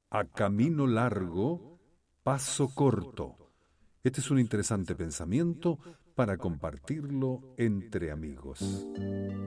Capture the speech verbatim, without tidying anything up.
A camino largo, paso corto. Este es un interesante pensamiento para compartirlo entre amigos.